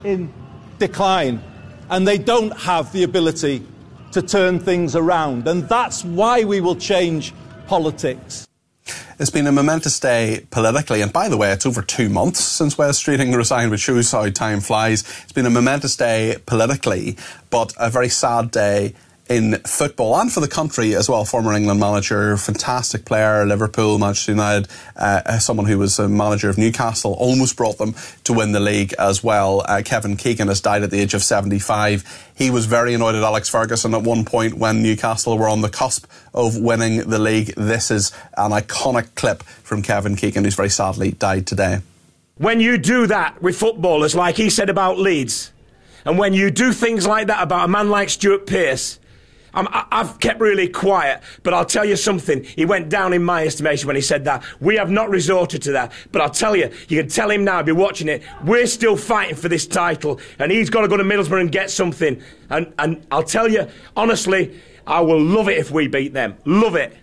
in decline, and they don't have the ability to turn things around. And that's why we will change politics. It's been a momentous day politically, and by the way, it's over 2 months since Wes Streeting resigned, which shows how time flies. It's been a momentous day politically, but a very sad day in football and for the country as well. Former England manager, fantastic player, Liverpool, Manchester United, someone who was a manager of Newcastle, almost brought them to win the league as well. Kevin Keegan has died at the age of 75. He was very annoyed at Alex Ferguson at one point when Newcastle were on the cusp of winning the league. This is an iconic clip from Kevin Keegan, who's very sadly died today. When you do that with footballers, like he said about Leeds, and when you do things like that about a man like Stuart Pearce, I've kept really quiet, but I'll tell you something. He went down in my estimation when he said that. We have not resorted to that. But I'll tell you, you can tell him now, be watching it, we're still fighting for this title, and he's got to go to Middlesbrough and get something. And I'll tell you, honestly, I will love it if we beat them. Love it.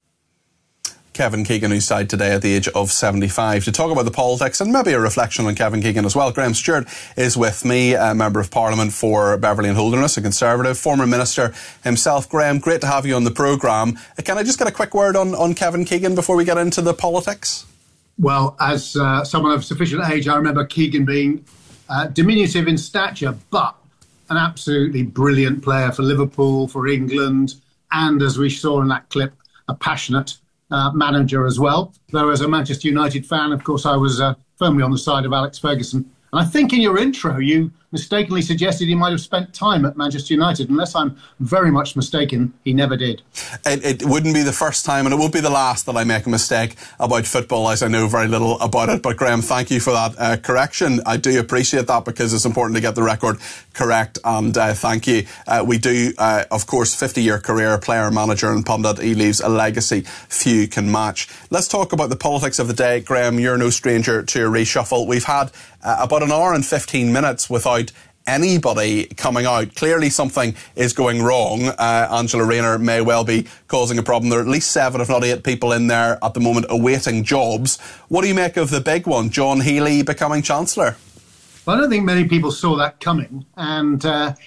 Kevin Keegan, who's died today at the age of 75. To talk about the politics and maybe a reflection on Kevin Keegan as well, Graham Stewart is with me, a Member of Parliament for Beverley and Holderness, a Conservative, former Minister himself. Graham, great to have you on the programme. Can I just get a quick word on Kevin Keegan before we get into the politics? Well, as someone of sufficient age, I remember Keegan being diminutive in stature, but an absolutely brilliant player for Liverpool, for England, and as we saw in that clip, a passionate manager as well. Though as a Manchester United fan, of course, I was firmly on the side of Alex Ferguson. And I think in your intro, you mistakenly suggested he might have spent time at Manchester United. Unless I'm very much mistaken, he never did. It wouldn't be the first time, and it won't be the last that I make a mistake about football, as I know very little about it. But Graham, thank you for that correction. I do appreciate that because it's important to get the record correct, and thank you. We do, of course, 50-year career, player, manager and pundit. He leaves a legacy few can match. Let's talk about the politics of the day. Graham, you're no stranger to a reshuffle. We've had about an hour and 15 minutes without anybody coming out. Clearly something is going wrong. Angela Rayner may well be causing a problem. There are at least 7, if not 8 people in there at the moment awaiting jobs. What do you make of the big one, John Healey becoming Chancellor? Well, I don't think many people saw that coming. And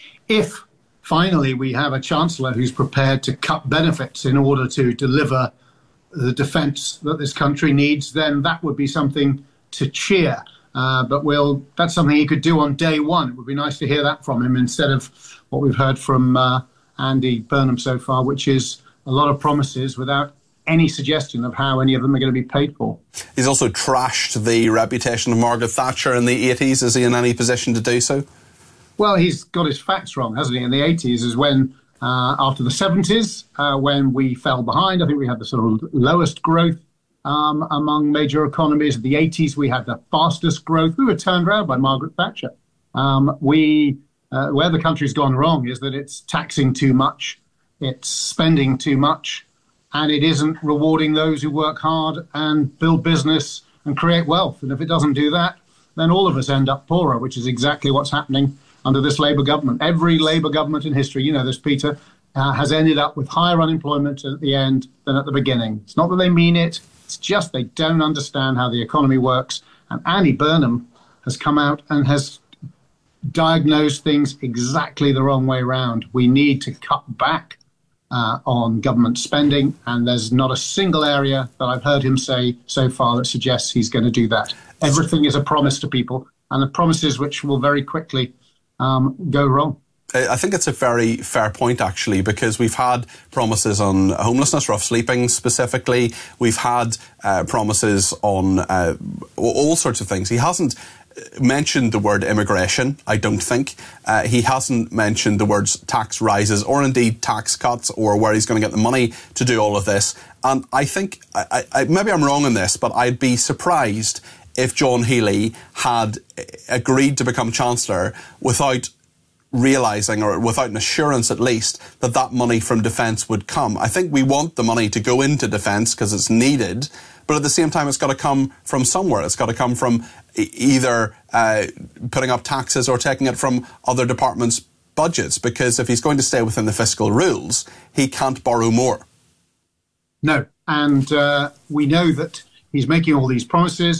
if finally we have a Chancellor who's prepared to cut benefits in order to deliver the defence that this country needs, then that would be something to cheer. But that's something he could do on day one. It would be nice to hear that from him instead of what we've heard from Andy Burnham so far, which is a lot of promises without any suggestion of how any of them are going to be paid for. He's also trashed the reputation of Margaret Thatcher in the 80s. Is he in any position to do so? Well, he's got his facts wrong, hasn't he? In the 80s is when, after the 70s, when we fell behind, I think we had the sort of lowest growth among major economies. In the 80s, we had the fastest growth. We were turned around by Margaret Thatcher. Where the country's gone wrong is that it's taxing too much, it's spending too much, and it isn't rewarding those who work hard and build business and create wealth. And if it doesn't do that, then all of us end up poorer, which is exactly what's happening under this Labour government. Every Labour government in history, you know this, Peter, has ended up with higher unemployment at the end than at the beginning. It's not that they mean it. It's just they don't understand how the economy works. And Andy Burnham has come out and has diagnosed things exactly the wrong way around. We need to cut back on government spending, and there's not a single area that I've heard him say so far that suggests he's going to do that. Everything is a promise to people, and the promises which will very quickly go wrong. I think it's a very fair point, actually, because we've had promises on homelessness, rough sleeping specifically. We've had promises on all sorts of things. He hasn't mentioned the word immigration, I don't think. He hasn't mentioned the words tax rises or indeed tax cuts or where he's going to get the money to do all of this. And I think, maybe I'm wrong on this, but I'd be surprised if John Healey had agreed to become Chancellor without realising, or without an assurance at least, that that money from defence would come. I think we want the money to go into defence because it's needed, but at the same time it's got to come from somewhere. It's got to come from either putting up taxes or taking it from other departments' budgets, because if he's going to stay within the fiscal rules, he can't borrow more. No, and we know that he's making all these promises,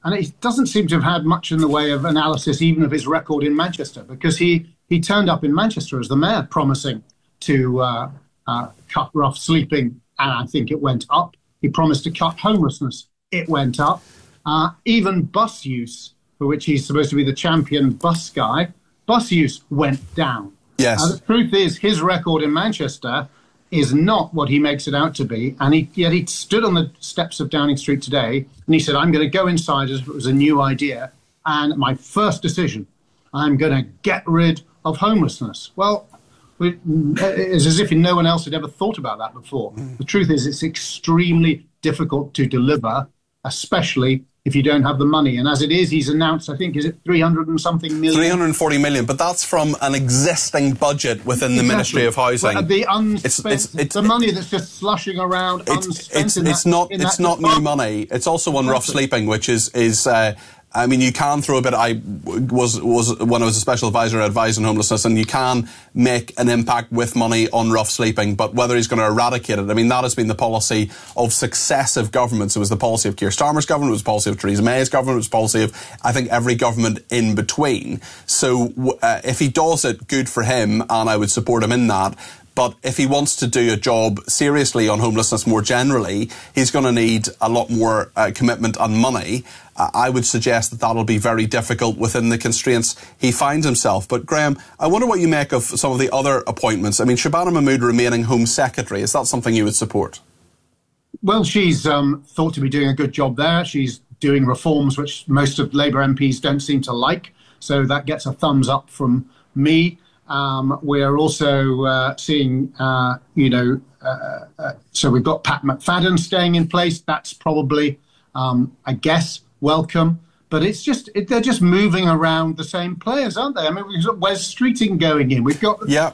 And he doesn't seem to have had much in the way of analysis, even of his record in Manchester, because he turned up in Manchester as the mayor promising to cut rough sleeping, and I think it went up. He promised to cut homelessness. It went up. Even bus use, for which he's supposed to be the champion bus guy, bus use went down. Yes. The truth is, his record in Manchester is not what he makes it out to be. And yet he stood on the steps of Downing Street today and he said, I'm going to go inside as if it was a new idea. And my first decision, I'm going to get rid of homelessness. Well, it's as if no one else had ever thought about that before. The truth is, it's extremely difficult to deliver, especially if you don't have the money. And as it is, he's announced, I think, is it 300 and something million? 340 million, but that's from an existing budget within the Ministry of Housing. But the unspent, the money that's just slushing around unspent. It's not new money. It's also on rough sleeping, which is I mean, you can throw a bit. I was when I was a special advisor advising homelessness, and you can make an impact with money on rough sleeping. But whether he's going to eradicate it, I mean, that has been the policy of successive governments. It was the policy of Keir Starmer's government, it was the policy of Theresa May's government, it was the policy of, I think, every government in between. So if he does it, good for him, and I would support him in that. But if he wants to do a job seriously on homelessness more generally, he's going to need a lot more commitment and money. I would suggest that that'll be very difficult within the constraints he finds himself. But Graham, I wonder what you make of some of the other appointments. I mean, Shabana Mahmood remaining Home Secretary, is that something you would support? Well, she's thought to be doing a good job there. She's doing reforms which most of Labour MPs don't seem to like. So that gets a thumbs up from me. We're also seeing, so we've got Pat McFadden staying in place. That's probably, I guess, welcome. But it's just they're just moving around the same players, aren't they? I mean, we've got Wes Streeting going in. We've got the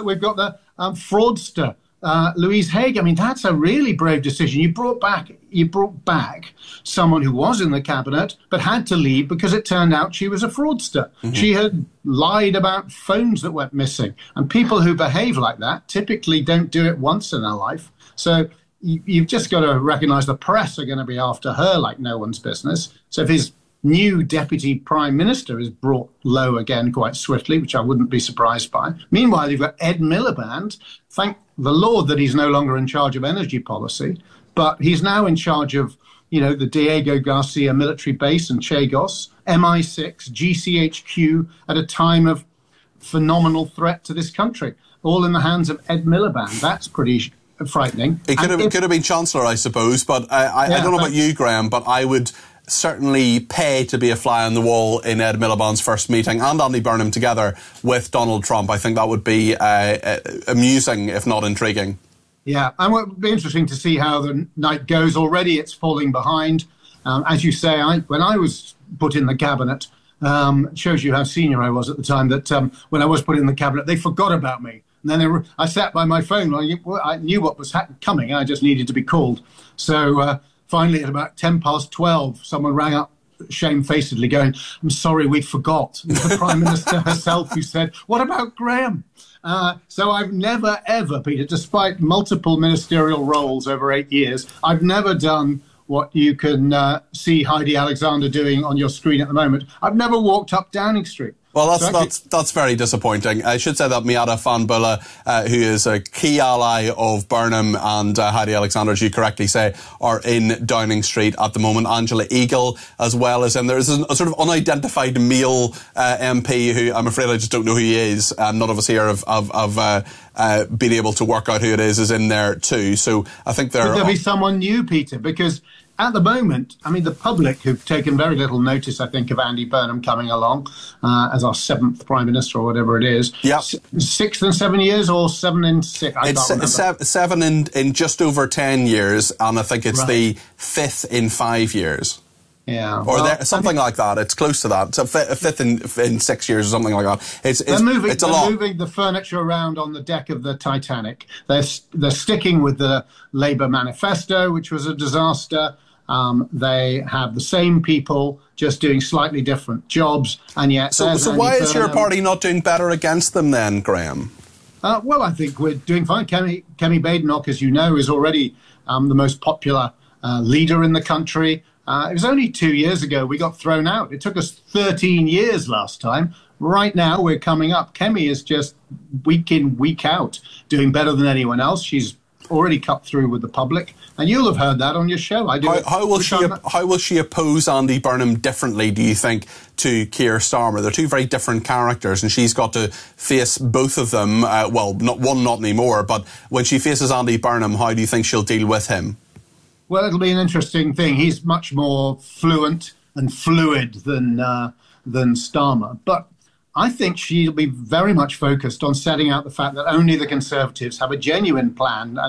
fraudster. Louise Haig. I mean, that's a really brave decision. You brought back someone who was in the cabinet but had to leave because it turned out she was a fraudster. Mm-hmm. She had lied about phones that went missing. And people who behave like that typically don't do it once in their life. So you've just got to recognise the press are going to be after her like no one's business. So if his new deputy prime minister is brought low again quite swiftly, which I wouldn't be surprised by. Meanwhile, you've got Ed Miliband. Thank the Lord that he's no longer in charge of energy policy, but he's now in charge of, the Diego Garcia military base and Chagos, MI6, GCHQ, at a time of phenomenal threat to this country, all in the hands of Ed Miliband. That's pretty frightening. It could have been Chancellor, I suppose, but I don't know about you, Graham, but I would certainly pay to be a fly on the wall in Ed Miliband's first meeting and Andy Burnham together with Donald Trump. I think that would be amusing, if not intriguing. Yeah, and it would be interesting to see how the night goes. Already it's falling behind. As you say, when I was put in the cabinet, it shows you how senior I was at the time, that when I was put in the cabinet, they forgot about me. And then I sat by my phone. I knew what was coming. I just needed to be called. So finally, at about 12:10, someone rang up shamefacedly going, I'm sorry, we forgot. It was the Prime Minister herself who said, what about Graham? So I've never, ever, Peter, despite multiple ministerial roles over 8 years, I've never done what you can see Heidi Alexander doing on your screen at the moment. I've never walked up Downing Street. Well, that's very disappointing. I should say that Miata Fanbulla, who is a key ally of Burnham and Heidi Alexander, as you correctly say, are in Downing Street at the moment. Angela Eagle, as well as, and there's a sort of unidentified male MP who I'm afraid I just don't know who he is. None of us here have been able to work out who it is in there too. So I think Could there be someone new, Peter? Because at the moment, I mean, the public who've taken very little notice, I think, of Andy Burnham coming along as our 7th Prime Minister or whatever it is. Yeah. 6 and 7 years or 7 and 6? It's 7 in just over 10 years, and I think it's the 5th in 5 years. Yeah, or something like that. It's close to that. So a fifth in 6 years or something like that. It's a lot. They're moving the furniture around on the deck of the Titanic. They're sticking with the Labour manifesto, which was a disaster. They have the same people just doing slightly different jobs, and yet. So why is your party not doing better against them then, Graham? Well, I think we're doing fine. Kemi Badenoch, as you know, is already the most popular leader in the country. It was only 2 years ago we got thrown out. It took us 13 years last time. Right now we're coming up. Kemi is just week in, week out, doing better than anyone else. She's already cut through with the public, and you'll have heard that on your show. I do. How will she oppose Andy Burnham differently, do you think, to Keir Starmer? They're two very different characters, and she's got to face both of them. Well, not anymore, but when she faces Andy Burnham, how do you think she'll deal with him? Well, it'll be an interesting thing. He's much more fluent and fluid than Starmer, but I think she'll be very much focused on setting out the fact that only the Conservatives have a genuine plan.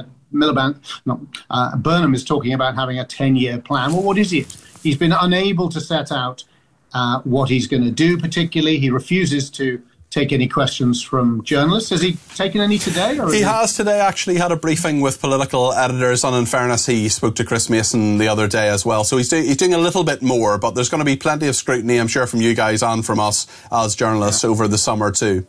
Burnham is talking about having a 10-year plan. Well, what is it? He's been unable to set out what he's going to do, particularly. He refuses to take any questions from journalists. Has he taken any today? Or he has today actually had a briefing with political editors, and in fairness, he spoke to Chris Mason the other day as well. So he's doing a little bit more, but there's going to be plenty of scrutiny, I'm sure, from you guys and from us as journalists over the summer too.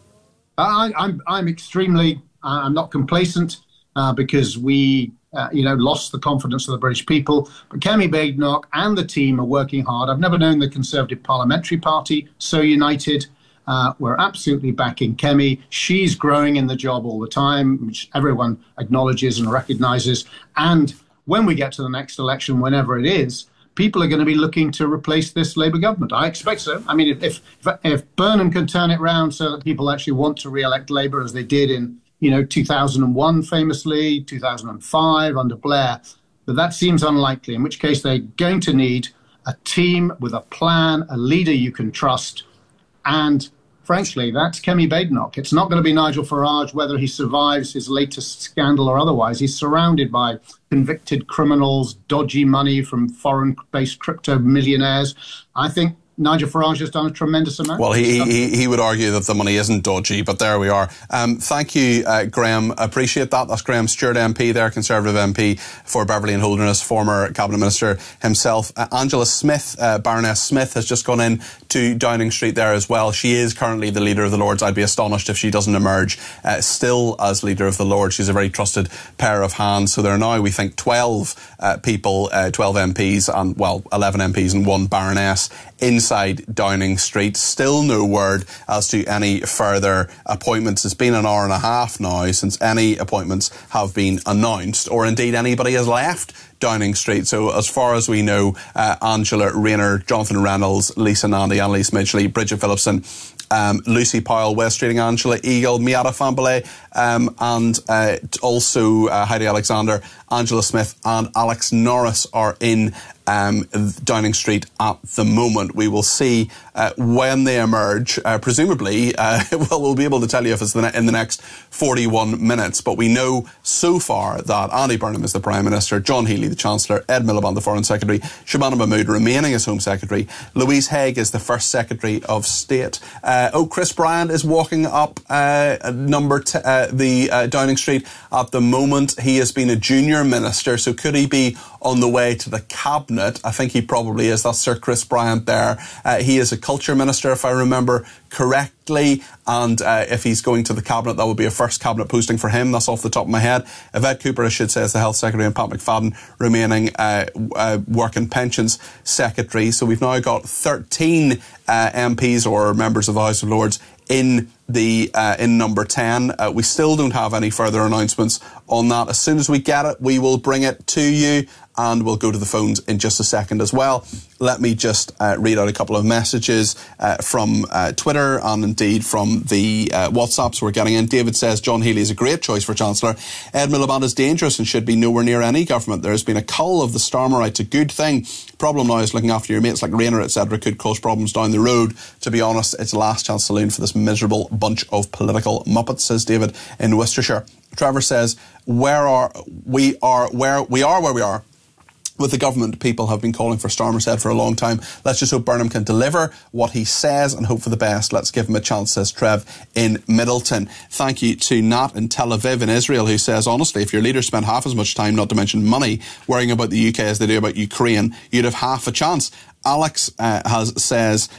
I'm extremely, I'm not complacent because we, lost the confidence of the British people. But Kemi Badenoch and the team are working hard. I've never known the Conservative Parliamentary Party so united. We're absolutely backing Kemi. She's growing in the job all the time, which everyone acknowledges and recognises. And when we get to the next election, whenever it is, people are going to be looking to replace this Labour government. I expect so. I mean, if Burnham can turn it round so that people actually want to re-elect Labour, as they did in 2001 famously, 2005 under Blair, but that seems unlikely, in which case they're going to need a team with a plan, a leader you can trust, and frankly, that's Kemi Badenoch. It's not going to be Nigel Farage, whether he survives his latest scandal or otherwise. He's surrounded by convicted criminals, dodgy money from foreign-based crypto millionaires. I think Nigel Farage has done a tremendous amount. Well, he would argue that the money isn't dodgy, but there we are. Thank you, Graham. Appreciate that. That's Graham Stewart MP there, Conservative MP for Beverley and Holderness, former Cabinet Minister himself. Angela Smith, Baroness Smith, has just gone in to Downing Street there as well. She is currently the Leader of the Lords. I'd be astonished if she doesn't emerge still as Leader of the Lords. She's a very trusted pair of hands. So there are now, we think, 12 people, 12 MPs and, 11 MPs and one Baroness inside Downing Street. Still no word as to any further appointments. It's been an hour and a half now since any appointments have been announced, or indeed anybody has left Downing Street. So as far as we know, Angela Rayner, Jonathan Reynolds, Lisa Nandy, Annalise Midgley, Bridget Phillipson, Lucy Powell, West Streeting, Angela Eagle, Miata Fambalay, and also Heidi Alexander, Angela Smith and Alex Norris are in Downing Street at the moment. We will see when they emerge. Presumably, we'll be able to tell you if it's in the next 41 minutes. But we know so far that Andy Burnham is the Prime Minister, John Healey the Chancellor, Ed Miliband the Foreign Secretary, Shabana Mahmood remaining as Home Secretary, Louise Haigh is the First Secretary of State. Chris Bryant is walking up the Downing Street at the moment. He has been a junior minister, so could he be on the way to the cabinet? I think he probably is. That's Sir Chris Bryant there. He is a culture minister, if I remember correctly, and if he's going to the cabinet, that would be a first cabinet posting for him. That's off the top of my head. Yvette Cooper, I should say, is the health secretary, and Pat McFadden remaining work and pensions secretary. So we've now got 13 MPs or members of the House of Lords in number 10. We still don't have any further announcements on that. As soon as we get it, we will bring it to you, and we'll go to the phones in just a second as well. Let me just read out a couple of messages from Twitter and indeed from the WhatsApps we're getting in. David says, John Healey is a great choice for Chancellor. Ed Miliband is dangerous and should be nowhere near any government. There has been a cull of the Starmerites, a good thing. Problem now is looking after your mates like Rayner, etc. could cause problems down the road. To be honest, it's the last chance saloon for this miserable bunch of political muppets, says David in Worcestershire. Trevor says, we are where we are. With the government, people have been calling for Starmer's head for a long time. Let's just hope Burnham can deliver what he says and hope for the best. Let's give him a chance, says Trev in Middleton. Thank you to Nat in Tel Aviv in Israel, who says, honestly, if your leaders spent half as much time, not to mention money, worrying about the UK as they do about Ukraine, you'd have half a chance. Alex says,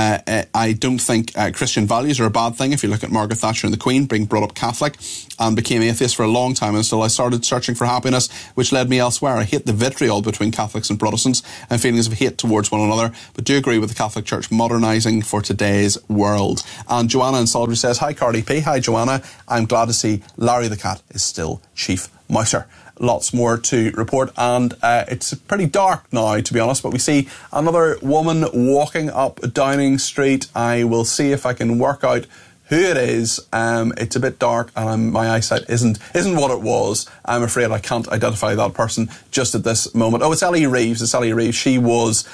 I don't think Christian values are a bad thing. If you look at Margaret Thatcher and the Queen, being brought up Catholic and became atheist for a long time until I started searching for happiness, which led me elsewhere. I hate the vitriol between Catholics and Protestants and feelings of hate towards one another, but do agree with the Catholic Church modernising for today's world. And Joanna in Salisbury says, hi Cardi P, hi Joanna, I'm glad to see Larry the Cat is still Chief Mouser. Lots more to report, and it's pretty dark now, to be honest, but we see another woman walking up Downing Street. I will see if I can work out who it is. It's a bit dark and my eyesight isn't what it was. I'm afraid I can't identify that person just at this moment. Oh, it's Ellie Reeves. She was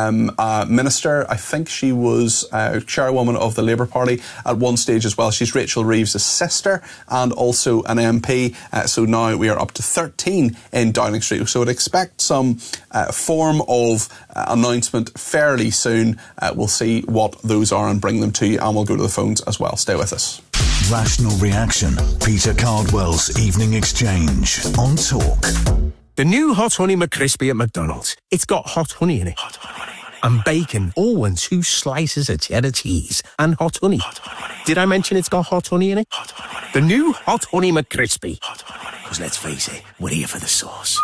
a minister. I think she was chairwoman of the Labour Party at one stage as well. She's Rachel Reeves' sister and also an MP. So now we are up to 13 in Downing Street. So I'd expect some form of announcement fairly soon. We'll see what those are and bring them to you, and we'll go to the phones as well. Stay with us. Rational Reaction. Peter Cardwell's Evening Exchange on Talk. The new Hot Honey McCrispy at McDonald's. It's got hot honey in it. Hot honey. And bacon. Oh, and 2 slices of cheddar cheese. And hot honey. Hot honey. Did I mention it's got hot honey in it? Hot honey. The new Hot Honey McCrispy. Hot honey. Because let's face it, we're here for the sauce.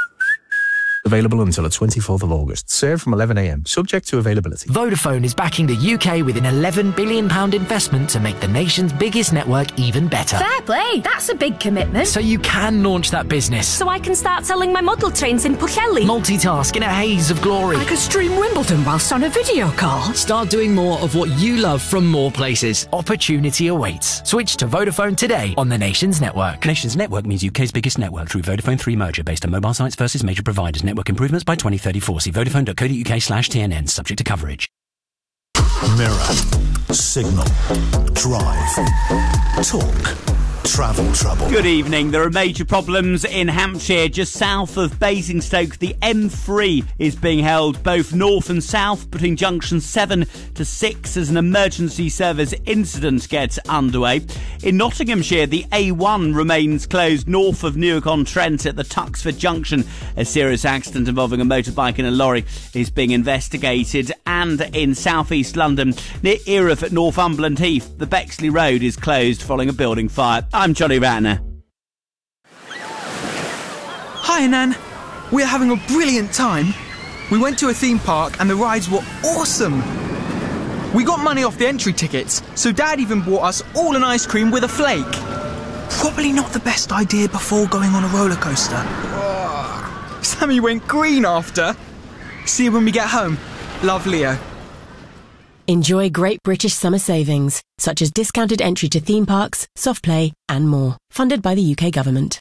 Available until the 24th of August. Served from 11 a.m. Subject to availability. Vodafone is backing the UK with an £11 billion investment to make the nation's biggest network even better. Fair play. That's a big commitment. So you can launch that business. So I can start selling my model trains in Pwllheli. Multitask in a haze of glory. I could stream Wimbledon whilst on a video call. Start doing more of what you love from more places. Opportunity awaits. Switch to Vodafone today on the nation's network. Nation's network means UK's biggest network through Vodafone 3 merger based on mobile sites versus major providers. Network improvements by 2034. See vodafone.co.uk/TNN. Subject to coverage. Mirror. Signal. Drive. Talk. Travel trouble. Good evening. There are major problems in Hampshire, just south of Basingstoke. The M3 is being held both north and south between junctions 7 to 6 as an emergency service incident gets underway. In Nottinghamshire, the A1 remains closed north of Newark-on-Trent at the Tuxford Junction. A serious accident involving a motorbike and a lorry is being investigated. And in south-east London, near Erith at Northumberland Heath, the Bexley Road is closed following a building fire. I'm Johnny Ratner. Hi, Nan. We're having a brilliant time. We went to a theme park and the rides were awesome. We got money off the entry tickets, so Dad even bought us all an ice cream with a flake. Probably not the best idea before going on a roller coaster. Sammy went green after. See you when we get home. Love, Leo. Enjoy great British summer savings, such as discounted entry to theme parks, soft play and more. Funded by the UK government.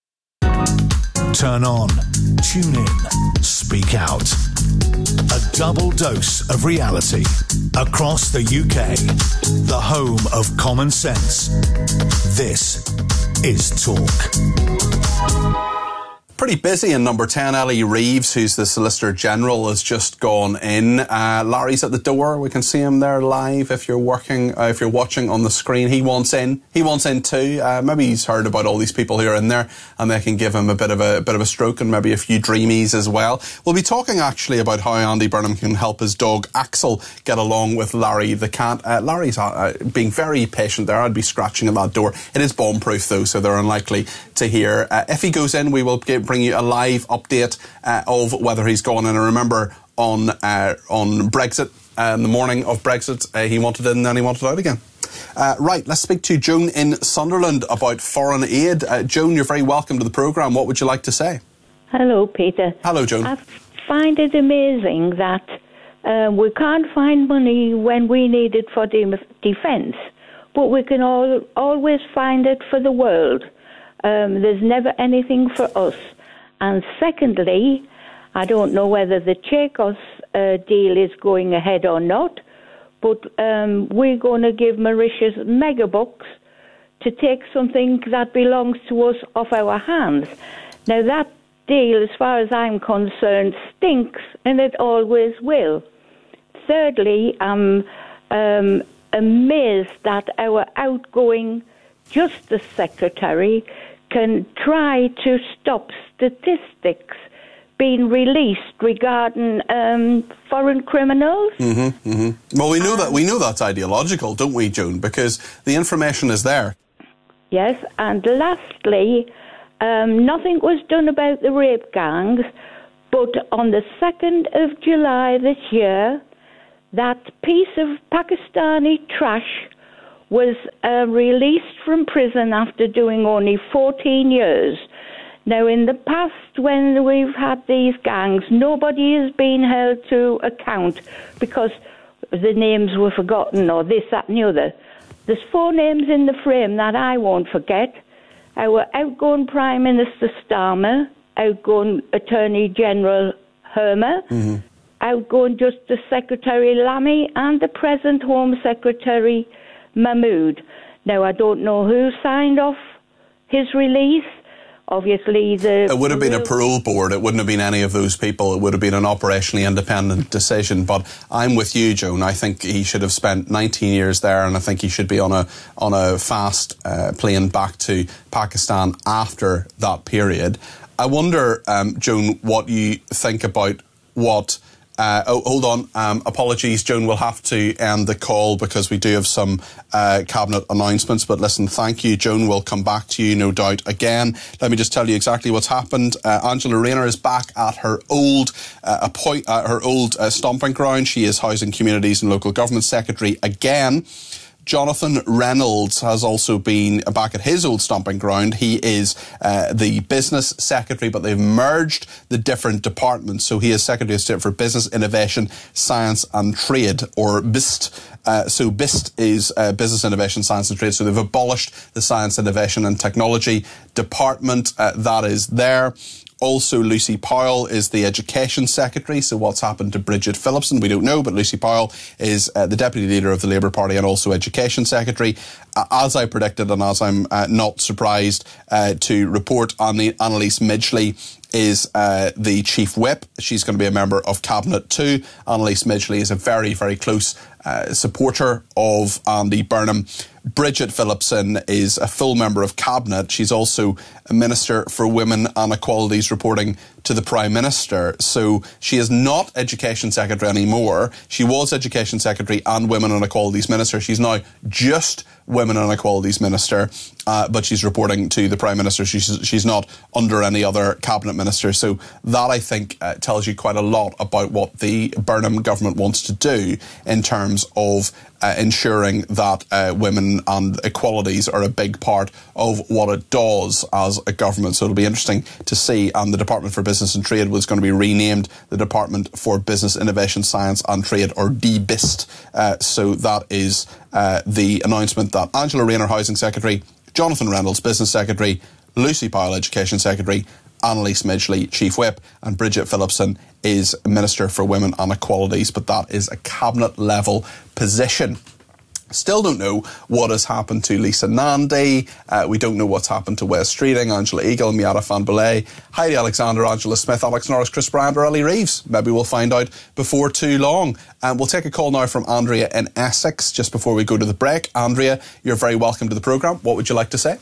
Turn on, tune in, speak out. A double dose of reality across the UK. The home of common sense. This is Talk. Pretty busy in number 10. Ellie Reeves, who's the Solicitor General, has just gone in. Larry's at the door. We can see him there live. If you're watching on the screen, he wants in. He wants in too. Maybe he's heard about all these people who are in there, and they can give him a bit of a stroke and maybe a few dreamies as well. We'll be talking actually about how Andy Burnham can help his dog Axel get along with Larry the cat. Larry's being very patient there. I'd be scratching at that door. It is bomb-proof though, so they're unlikely to hear. If he goes in, we will bring you a live update of whether he's gone in. And remember, on Brexit, in the morning of Brexit, he wanted in and then he wanted out again. Right, let's speak to Joan in Sunderland about foreign aid. Joan, you're very welcome to the programme. What would you like to say? Hello, Peter. Hello, Joan. I find it amazing that we can't find money when we need it for defence, but we can always find it for the world. There's never anything for us. And secondly, I don't know whether the Checos deal is going ahead or not, but we're going to give Mauritius megabucks to take something that belongs to us off our hands. Now, that deal, as far as I'm concerned, stinks, and it always will. Thirdly, I'm amazed that our outgoing Justice Secretary can try to stop statistics been released regarding foreign criminals. Well, we know that's ideological, don't we, Joan? Because the information is there. Yes, and lastly, nothing was done about the rape gangs, but on the 2nd of July this year, that piece of Pakistani trash was released from prison after doing only 14 years. Now, in the past, when we've had these gangs, nobody has been held to account because the names were forgotten or this, that and the other. There's 4 names in the frame that I won't forget. Our outgoing Prime Minister Starmer, outgoing Attorney General Hermer, outgoing Justice Secretary Lamy, and the present Home Secretary Mahmood. Now, I don't know who signed off his release. Obviously, it would have been a parole board. It wouldn't have been any of those people. It would have been an operationally independent decision. But I'm with you, Joan. I think he should have spent 19 years there, and I think he should be on a fast plane back to Pakistan after that period. I wonder, Joan, what you think about what... hold on. Apologies, Joan. We'll have to end the call because we do have some cabinet announcements. But listen, thank you, Joan. We'll come back to you, no doubt. Again, let me just tell you exactly what's happened. Angela Rayner is back at her old stomping ground. She is Housing, Communities and Local Government Secretary again. Jonathan Reynolds has also been back at his old stomping ground. He is the Business Secretary, but they've merged the different departments. So he is Secretary of State for Business, Innovation, Science and Trade, or BIST. So BIST is Business, Innovation, Science and Trade. So they've abolished the Science, Innovation and Technology Department. That is there. Also, Lucy Powell is the Education Secretary. So what's happened to Bridget Phillipson, we don't know, but Lucy Powell is the Deputy Leader of the Labour Party and also Education Secretary. As I predicted, and as I'm not surprised to report, Annalise Midgley is the Chief Whip. She's going to be a member of Cabinet too. Annalise Midgley is a very, very close supporter of Andy Burnham. Bridget Phillipson is a full member of Cabinet. She's also a Minister for Women and Equalities, reporting to the Prime Minister. So she is not Education Secretary anymore. She was Education Secretary and Women and Equalities Minister. She's now just Women and Equalities Minister, but she's reporting to the Prime Minister. She's not under any other Cabinet Minister. So that, I think, tells you quite a lot about what the Burnham government wants to do in terms of ensuring that women and equalities are a big part of what it does as a government. So it'll be interesting to see. And the Department for Business and Trade was going to be renamed the Department for Business, Innovation, Science and Trade, or DBIST. So that is the announcement that Angela Rayner, Housing Secretary, Jonathan Reynolds, Business Secretary, Lucy Powell, Education Secretary, Annalise Midgley, Chief Whip, and Bridget Phillipson is Minister for Women and Equalities, but that is a cabinet level position. Still don't know what has happened to Lisa Nandy. We don't know what's happened to Wes Streeting, Angela Eagle, Miata Fanbullet, Heidi Alexander, Angela Smith, Alex Norris, Chris Bryant or Ellie Reeves. Maybe we'll find out before too long. We'll take a call now from Andrea in Essex just before we go to the break. Andrea, you're very welcome to the programme. What would you like to say?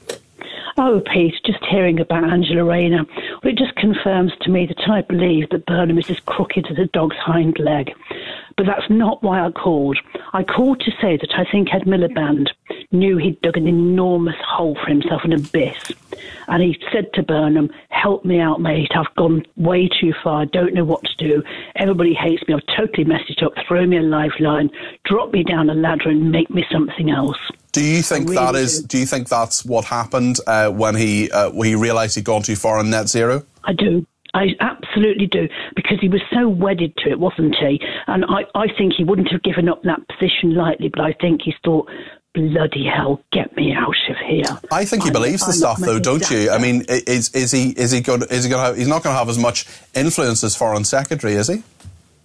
Oh, Pete, just hearing about Angela Rayner, well, it just confirms to me that I believe that Burnham is as crooked as a dog's hind leg. But that's not why I called. I called to say that I think Ed Miliband knew he'd dug an enormous hole for himself, an abyss. And he said to Burnham, help me out, mate. I've gone way too far. I don't know what to do. Everybody hates me. I've totally messed it up. Throw me a lifeline. Drop me down a ladder and make me something else. Do you think Do you think that's what happened when he realised he'd gone too far on net zero? I do. I absolutely do, because he was so wedded to it, wasn't he? And I think he wouldn't have given up that position lightly, but I think he thought, bloody hell, get me out of here. I think he believes the stuff, though, don't you? I mean, he's not going to have as much influence as Foreign Secretary, is he?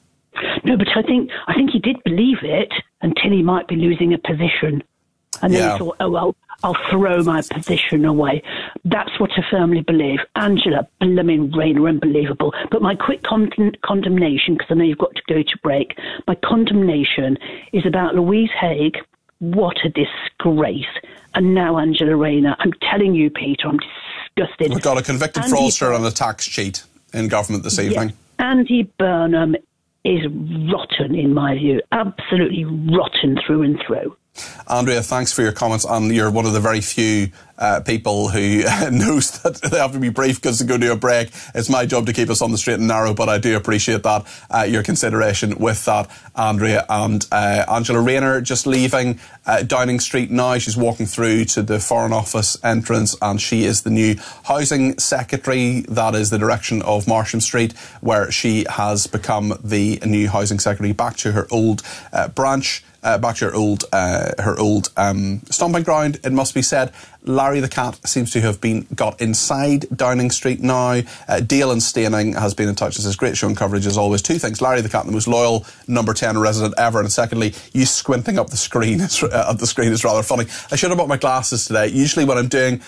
No, but I think he did believe it until he might be losing a position. And then he thought, oh, well, I'll throw my position away. That's what I firmly believe. Angela blooming Rayner, unbelievable. But my quick condemnation, because I know you've got to go to break, my condemnation is about Louise Haigh. What a disgrace. And now Angela Rayner. I'm telling you, Peter, I'm disgusted. We've got a convicted fraudster on the tax cheat in government this evening. Andy Burnham is rotten, in my view. Absolutely rotten through and through. Andrea, thanks for your comments, and you're one of the very few people who knows that they have to be brief because to go to a break. It's my job to keep us on the straight and narrow, but I do appreciate that, your consideration with that, Andrea. And Angela Rayner just leaving Downing Street now. She's walking through to the Foreign Office entrance, and she is the new Housing Secretary. That is the direction of Marsham Street, where she has become the new Housing Secretary, back to her old branch. Back to her old stomping ground, it must be said. Larry the Cat seems to have got inside Downing Street now. Dale and Staining has been in touch. This is great show and coverage as always. Two things: Larry the Cat, the most loyal number 10 resident ever, and secondly, you squinting up the screen at the screen is rather funny. I should have bought my glasses today. Usually when I'm doing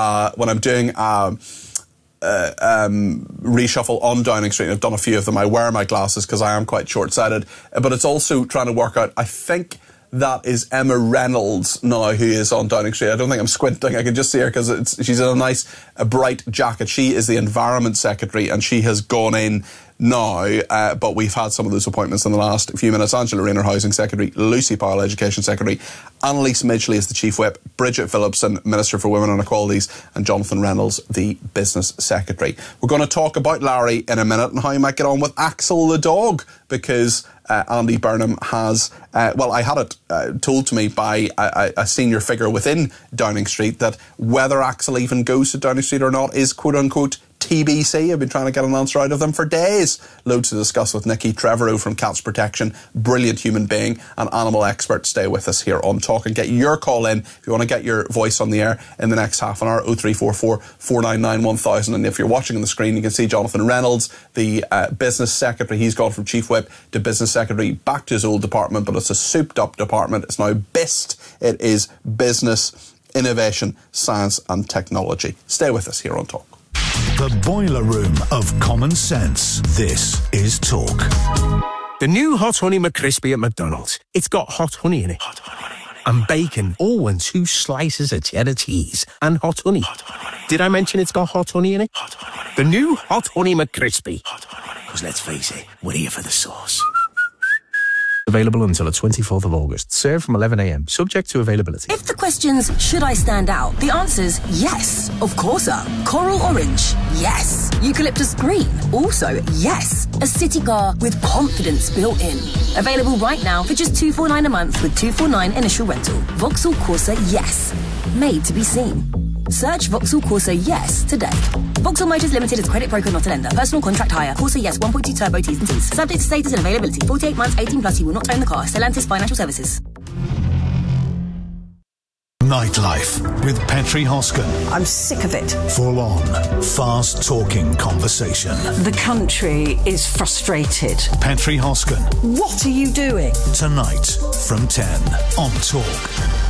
reshuffle on Downing Street, and I've done a few of them, I wear my glasses because I am quite short-sighted, but it's also trying to work out, I think that is Emma Reynolds now who is on Downing Street. I don't think I'm squinting, I can just see her because she's in a nice bright jacket. She is the Environment Secretary and she has gone in now, but we've had some of those appointments in the last few minutes. Angela Rayner, Housing Secretary; Lucy Powell, Education Secretary; Annalise Midgley is the Chief Whip; Bridget Phillipson, Minister for Women and Equalities; and Jonathan Reynolds, the Business Secretary. We're going to talk about Larry in a minute and how you might get on with Axel the dog, because Andy Burnham has, I had it told to me by a senior figure within Downing Street that whether Axel even goes to Downing Street or not is quote-unquote TBC. I've been trying to get an answer out of them for days. Loads to discuss with Nikki Trevorrow from Cats Protection. Brilliant human being and animal expert. Stay with us here on Talk and get your call in if you want to get your voice on the air in the next half an hour. 0344 499 1000. And if you're watching on the screen, you can see Jonathan Reynolds, the Business Secretary. He's gone from Chief Whip to Business Secretary, back to his old department, but it's a souped up department. It's now BIST. It is Business, Innovation, Science and Technology. Stay with us here on Talk. The boiler room of common sense. This is Talk. The new Hot Honey McCrispy at McDonald's. It's got hot honey in it. And bacon, and 2 slices of cheddar cheese. And hot honey. Did I mention it's got hot honey in it? The new Hot Honey McCrispy. Because let's face it, we're here for the sauce. Available until the 24th of August. Served from 11 a.m. Subject to availability. If the question's, should I stand out? The answer's yes. Of course. Coral orange? Yes. Eucalyptus green? Also yes. A city car with confidence built in. Available right now for just $249 a month with $249 initial rental. Vauxhall Corsa Yes. Made to be seen. Search Vauxhall Corsa Yes today. Vauxhall Motors Limited is credit broker, not a lender. Personal contract hire. Corsa Yes 1.2 turbo T's and C's. Subject to status and availability. 48 months, 18 plus. You will not own the car. Stellantis Financial Services. Nightlife with Petri Hoskin. I'm sick of it. Full on, fast-talking conversation. The country is frustrated. Petri Hoskin. What are you doing? Tonight from 10 on Talk.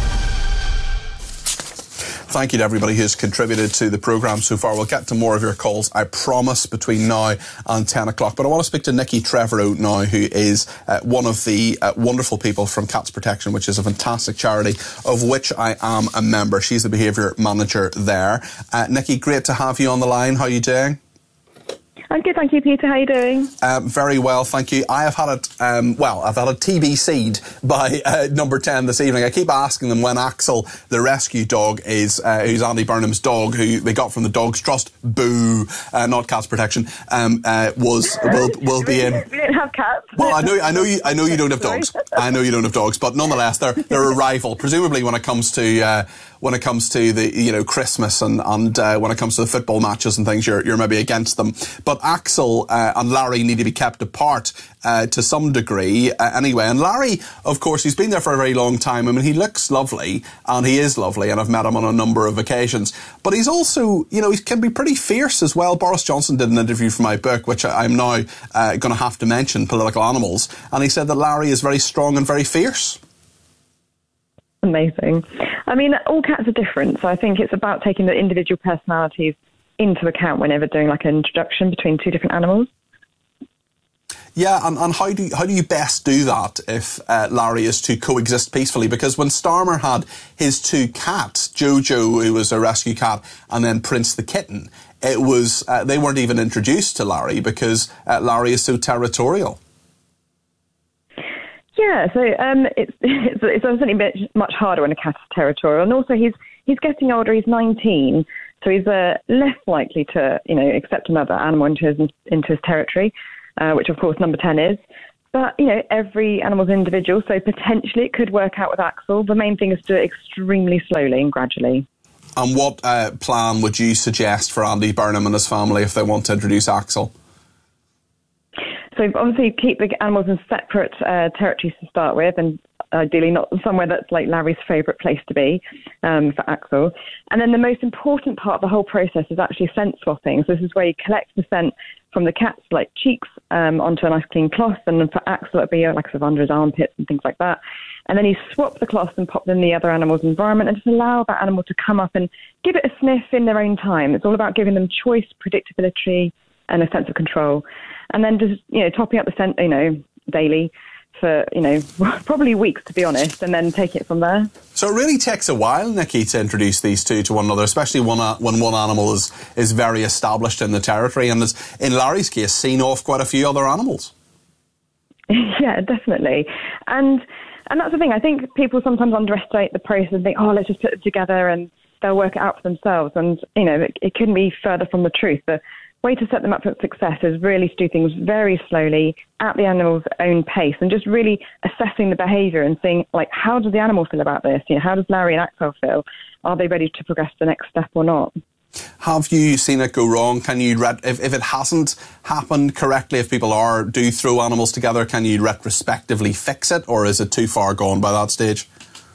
Thank you to everybody who's contributed to the programme so far. We'll get to more of your calls, I promise, between now and 10 o'clock. But I want to speak to Nikki Trevorrow now, who is one of the wonderful people from Cats Protection, which is a fantastic charity of which I am a member. She's the behaviour manager there. Nikki, great to have you on the line. How are you doing? I'm good, thank you, Peter. How are you doing? Very well, thank you. I have had it, I've had it TBC'd by number 10 this evening. I keep asking them when Axel, the rescue dog, is, who's Andy Burnham's dog, who they got from the Dogs Trust, boo, not Cats Protection, will be in. We don't have cats. Well, I know you don't have dogs. I know you don't have dogs, but nonetheless, they're a rival. Presumably, when it comes to the Christmas and when it comes to the football matches and things, you're maybe against them. But Axel and Larry need to be kept apart to some degree anyway. And Larry, of course, he's been there for a very long time. I mean, he looks lovely and he is lovely, and I've met him on a number of occasions. But he's also, he can be pretty fierce as well. Boris Johnson did an interview for my book, which I'm now going to have to mention, Political Animals, and he said that Larry is very strong and very fierce. Amazing. I mean, all cats are different, so I think it's about taking the individual personalities into account whenever doing like an introduction between two different animals. Yeah, and how do you best do that if Larry is to coexist peacefully? Because when Starmer had his 2 cats, Jojo, who was a rescue cat, and then Prince the kitten. It was they weren't even introduced to Larry because Larry is so territorial. Yeah, so it's certainly much harder when a cat is territorial, and also he's getting older. He's 19, so he's less likely to accept another animal into his territory, which of course number 10 is. But every animal's individual, so potentially it could work out with Axel. The main thing is to do it extremely slowly and gradually. And what plan would you suggest for Andy Burnham and his family if they want to introduce Axel? So obviously keep the animals in separate territories to start with, and ideally not somewhere that's like Larry's favourite place to be for Axel. And then the most important part of the whole process is actually scent swapping. So this is where you collect the scent from the cat's like cheeks onto a nice clean cloth, and then for Axel it'd be like sort of under his armpits and things like that. And then you swap the cloth and pop them in the other animal's environment and just allow that animal to come up and give it a sniff in their own time. It's all about giving them choice, predictability, and a sense of control. And then just, topping up the scent, daily for, probably weeks, to be honest, and then take it from there. So it really takes a while, Nikki, to introduce these two to one another, especially when one animal is very established in the territory and has, in Larry's case, seen off quite a few other animals. Yeah, definitely. And that's the thing. I think people sometimes underestimate the process and think, let's just put it together and they'll work it out for themselves. And, it couldn't be further from the truth. The way to set them up for success is really to do things very slowly at the animal's own pace and just really assessing the behaviour and seeing, like, how does the animal feel about this? How does Larry and Axel feel? Are they ready to progress to the next step or not? Have you seen it go wrong? Can you, if it hasn't happened correctly, if people do throw animals together, can you retrospectively fix it, or is it too far gone by that stage?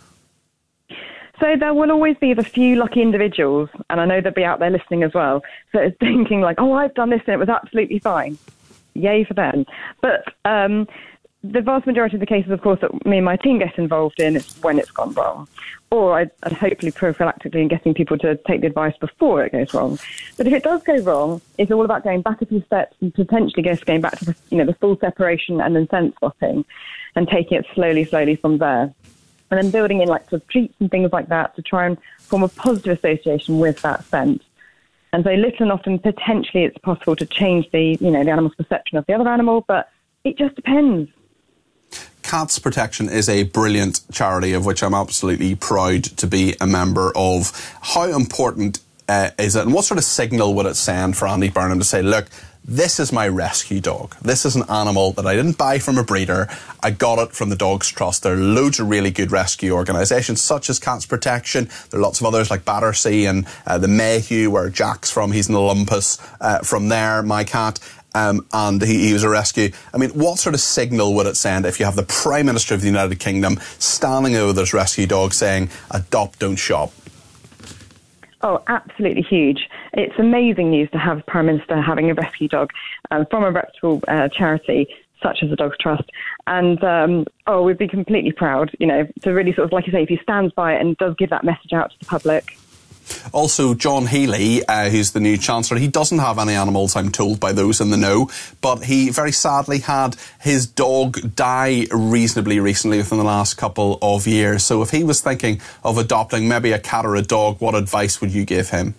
So there will always be the few lucky individuals, and I know they'll be out there listening as well, so it's thinking like, I've done this and it was absolutely fine. Yay for them. But the vast majority of the cases, of course, that me and my team get involved in is when it's gone wrong. Or I'd hopefully prophylactically in getting people to take the advice before it goes wrong. But if it does go wrong, it's all about going back a few steps and potentially going back to the full separation and then scent swapping and taking it slowly from there. And then building in like sort of treats and things like that to try and form a positive association with that scent. And so little and often potentially it's possible to change the animal's perception of the other animal, but it just depends. Cats Protection is a brilliant charity of which I'm absolutely proud to be a member of. How important is it, and what sort of signal would it send for Andy Burnham to say, look, this is my rescue dog. This is an animal that I didn't buy from a breeder. I got it from the Dogs Trust. There are loads of really good rescue organisations such as Cats Protection. There are lots of others like Battersea and the Mayhew, where Jack's from. He's in Olympus. From there, my cat. And he was a rescue. I mean, what sort of signal would it send if you have the Prime Minister of the United Kingdom standing over this rescue dog saying, adopt, don't shop? Oh, absolutely huge. It's amazing news to have Prime Minister having a rescue dog from a reputable charity such as the Dogs Trust. And, we'd be completely proud, to really sort of, like you say, if he stands by it and does give that message out to the public. Also, John Healey, who's the new Chancellor, he doesn't have any animals, I'm told, by those in the know, but he very sadly had his dog die reasonably recently within the last couple of years. So if he was thinking of adopting maybe a cat or a dog, what advice would you give him?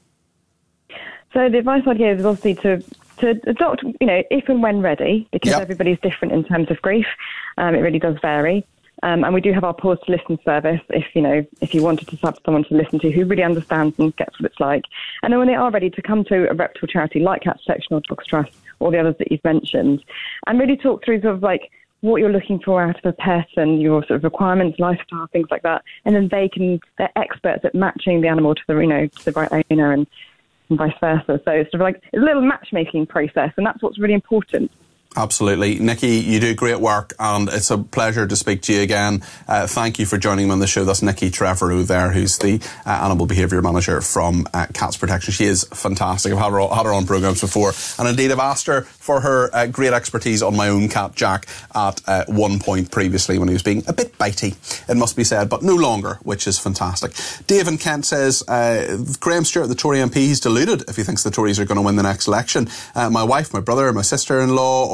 So the advice I'd give is obviously to adopt, if and when ready, because everybody's different in terms of grief. It really does vary. And we do have our Pause to Listen service if you wanted to have someone to listen to who really understands and gets what it's like. And then when they are ready to come to a reputable charity like Cats Protection or Dogs Trust or the others that you've mentioned, and really talk through sort of like what you're looking for out of a pet and your sort of requirements, lifestyle, things like that. And then they're experts at matching the animal to the right owner and vice versa. So it's sort of like a little matchmaking process, and that's what's really important. Absolutely. Nikki, you do great work, and it's a pleasure to speak to you again. Thank you for joining me on the show. That's Nikki Trevorrow there, who's the Animal Behaviour Manager from Cats Protection. She is fantastic. I've had her on programmes before, and indeed I've asked her for her great expertise on my own cat, Jack, at one point previously when he was being a bit bitey, it must be said, but no longer, which is fantastic. Dave in Kent says, Graham Stewart, the Tory MP, he's deluded if he thinks the Tories are going to win the next election. My wife, my brother, my sister-in-law,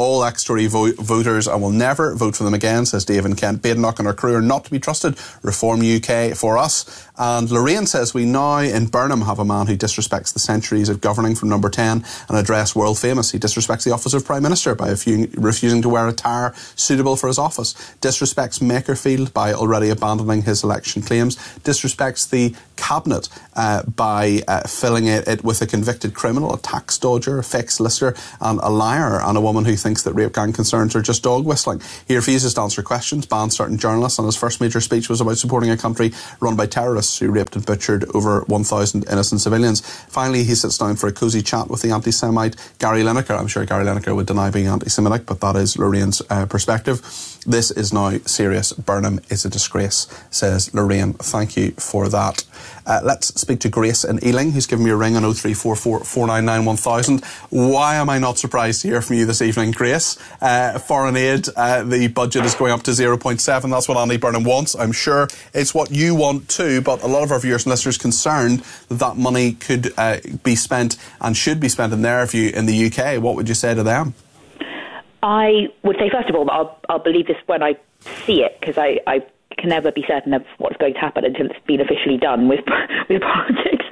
all ex-Tory voters and will never vote for them again, says Dave in Kent. Badenoch and her crew are not to be trusted. Reform UK for us. And Lorraine says, we now in Burnham have a man who disrespects the centuries of governing from Number 10 and address world famous. He disrespects the office of Prime Minister by refusing to wear attire suitable for his office. Disrespects Makerfield by already abandoning his election claims. Disrespects the cabinet by filling it with a convicted criminal, a tax dodger, a fake solicitor and a liar, and a woman who thinks that rape gang concerns are just dog whistling. He refuses to answer questions, bans certain journalists, and his first major speech was about supporting a country run by terrorists who raped and butchered over 1,000 innocent civilians. Finally, he sits down for a cosy chat with the anti-Semite Gary Lineker. I'm sure Gary Lineker would deny being anti-Semitic, but that is Lorraine's perspective. This is now serious. Burnham is a disgrace, says Lorraine. Thank you for that. Let's speak to Grace in Ealing, who's given me a ring on 0344 499 1000. Why am I not surprised to hear from you this evening, Grace? Foreign aid, the budget is going up to 0.7. That's what Andy Burnham wants. I'm sure it's what you want too, but a lot of our viewers and listeners concerned that money could be spent and should be spent, in their view, in the UK. What would you say to them? I would say, first of all, I'll believe this when I see it, because I can never be certain of what's going to happen until it's been officially done with politics.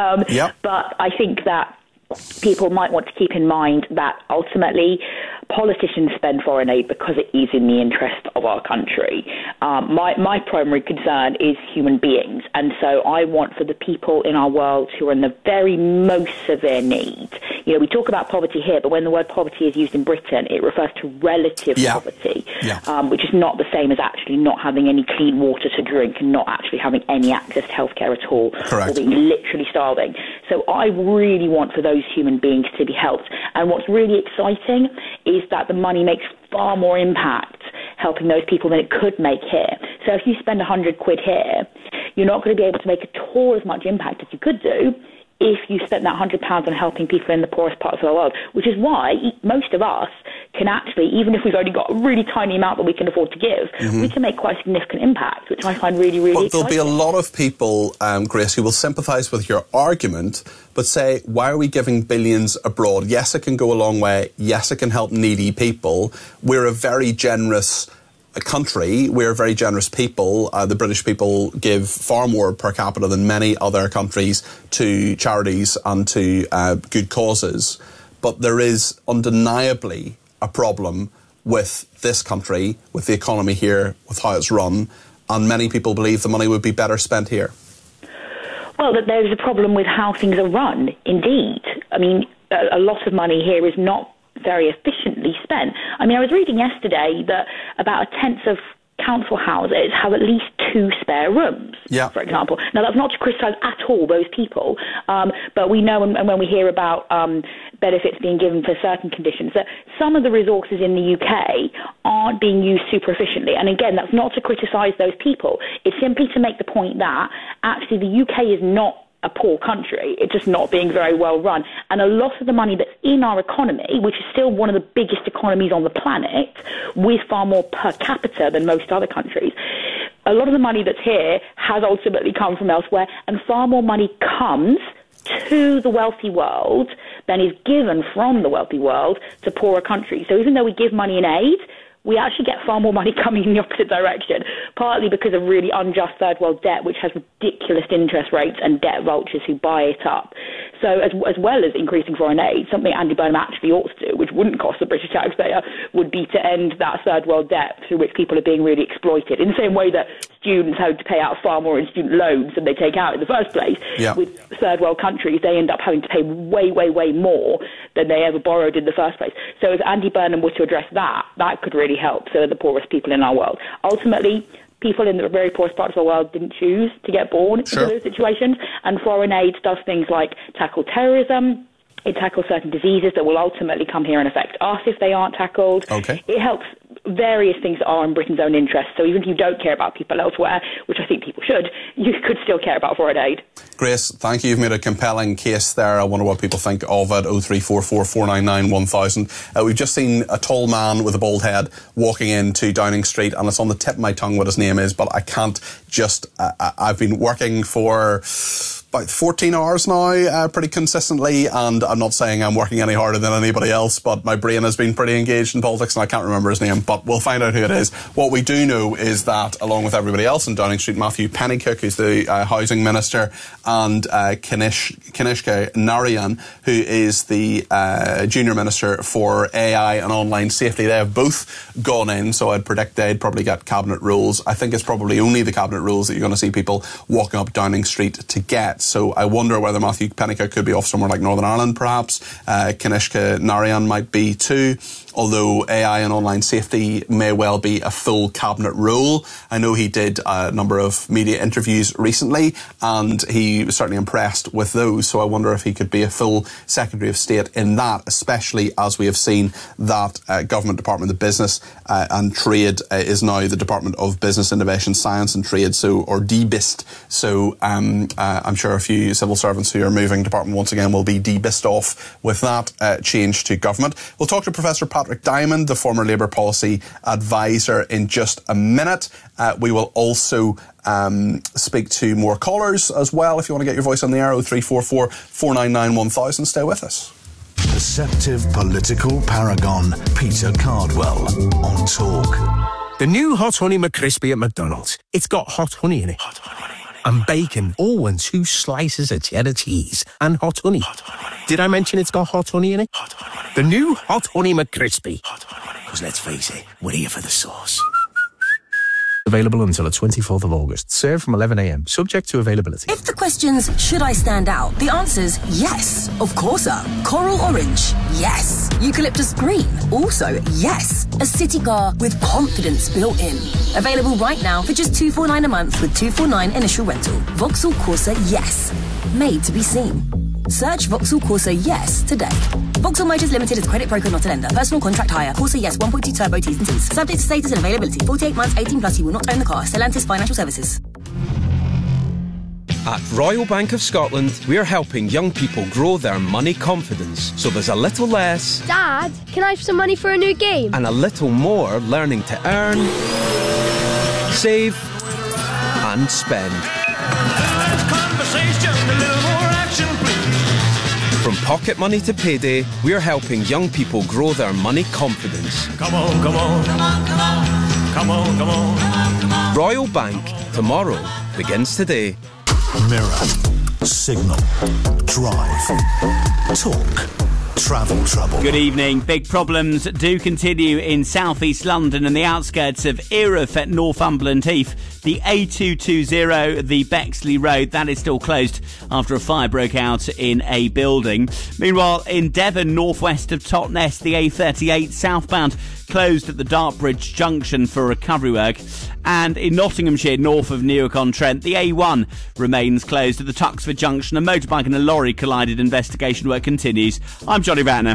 But I think that people might want to keep in mind that ultimately politicians spend foreign aid because it is in the interest of our country. My primary concern is human beings, and so I want for the people in our world who are in the very most severe need. You know, we talk about poverty here, but when the word poverty is used in Britain, it refers to relative poverty, which is not the same as actually not having any clean water to drink and not actually having any access to healthcare at all, or being literally starving. So I really want for those human beings to be helped. And what's really exciting is that the money makes far more impact helping those people than it could make here. So if you spend 100 quid here, you're not going to be able to make at all as much impact as you could do if you spent that £100 on helping people in the poorest parts of the world, which is why most of us can actually, even if we've only got a really tiny amount that we can afford to give, we can make quite a significant impact, which I find really, really exciting. There'll be a lot of people, Grace, who will sympathise with your argument, but say, why are we giving billions abroad? Yes, it can go a long way. Yes, it can help needy people. We're a very generous country. We're very generous people. The British people give far more per capita than many other countries to charities and to good causes. But there is undeniably a problem with this country, with the economy here, with how it's run, and many people believe the money would be better spent here. Well, that there's a problem with how things are run, indeed. I mean, a lot of money here is not very efficiently spent. I mean, I was reading yesterday that about a tenth of council houses have at least 2 spare rooms, for example. Now, that's not to criticise at all those people, but we know, and when we hear about benefits being given for certain conditions, that some of the resources in the UK aren't being used super efficiently. And again, that's not to criticise those people. It's simply to make the point that actually the UK is not a poor country. It's just not being very well run. And a lot of the money that's in our economy, which is still one of the biggest economies on the planet, with far more per capita than most other countries, a lot of the money that's here has ultimately come from elsewhere, and far more money comes to the wealthy world than is given from the wealthy world to poorer countries. So even though we give money in aid, we actually get far more money coming in the opposite direction, partly because of really unjust third world debt, which has ridiculous interest rates and debt vultures who buy it up. So as well as increasing foreign aid, something Andy Burnham actually ought to do, which wouldn't cost the British taxpayer, would be to end that third world debt through which people are being really exploited. In the same way that students have to pay out far more in student loans than they take out in the first place, with third world countries, they end up having to pay way, way, way more than they ever borrowed in the first place. So if Andy Burnham were to address that, that could really help so the poorest people in our world. Ultimately, people in the very poorest parts of the world didn't choose to get born into those situations, and foreign aid does things like tackle terrorism. It tackles certain diseases that will ultimately come here and affect us if they aren't tackled. It helps various things that are in Britain's own interest. So even if you don't care about people elsewhere, which I think people should, you could still care about foreign aid. Grace, thank you. You've made a compelling case there. I wonder what people think of it. 0344 499 1000. We've just seen a tall man with a bald head walking into Downing Street, and it's on the tip of my tongue what his name is, but I can't just... I've been working for about 14 hours now, pretty consistently, and I'm not saying I'm working any harder than anybody else, but my brain has been pretty engaged in politics, and I can't remember his name, but we'll find out who it is. What we do know is that, along with everybody else in Downing Street, Matthew Pennycook, who's the Housing Minister, and Kanishka Narayan, who is the Junior Minister for AI and Online Safety, they have both gone in, so I'd predict they'd probably get cabinet roles. I think it's probably only the cabinet roles that you're going to see people walking up Downing Street to get. So I wonder whether Matthew Pennycook could be off somewhere like Northern Ireland, perhaps. Kanishka Narayan might be too, although AI and online safety may well be a full cabinet role. I know he did a number of media interviews recently, and he was certainly impressed with those. So I wonder if he could be a full Secretary of State in that, especially as we have seen that Government Department of Business and Trade is now the Department of Business, Innovation, Science and Trade, or DBIST. So I'm sure a few civil servants who are moving department once again will be DBIST off with that change to government. We'll talk to Professor Patrick Diamond, the former Labour Policy Advisor, in just a minute. We will also speak to more callers as well. If you want to get your voice on the air, 0344 499 1000. Stay with us. Perceptive political paragon Peter Cardwell on Talk. The new Hot Honey McCrispy at McDonald's. It's got hot honey in it. And bacon, and 2 slices of cheddar cheese, and hot honey. Did I mention it's got hot honey in it? The new Hot Honey McCrispy. Because let's face it, we're here for the sauce. Available until the 24th of August. Served from 11 a.m. Subject to availability. If the question's, should I stand out? The answer's yes, of course. Coral orange, yes. Eucalyptus green, also yes. A city car with confidence built in. Available right now for just $249 a month with $249 initial rental. Vauxhall Corsa, yes. Made to be seen. Search Vauxhall Corsa Yes today. Vauxhall Motors Limited is credit broker, not a lender. Personal contract hire. Corsa Yes 1.2 turbo T's and C's. Subject to status and availability. 48 months, 18 plus. You will not own the car. Stellantis Financial Services. At Royal Bank of Scotland, we're helping young people grow their money confidence. So there's a little less... Dad, can I have some money for a new game? And a little more learning to earn, save and spend. From pocket money to payday, we're helping young people grow their money confidence. Come on, come on, come on, come on, come on, come on, come on. Royal Bank, tomorrow begins today. Mirror, Signal, Drive, Talk, Travel Trouble. Good evening. Big problems do continue in South East London and the outskirts of Erith at Northumberland Heath. The A220, the Bexley Road, that is still closed after a fire broke out in a building. Meanwhile, in Devon, northwest of Totnes, the A38 southbound closed at the Dartbridge Junction for recovery work. And in Nottinghamshire, north of Newark-on-Trent, the A1 remains closed at the Tuxford Junction. A motorbike and a lorry collided. Investigation work continues. I'm Johnny Ratner.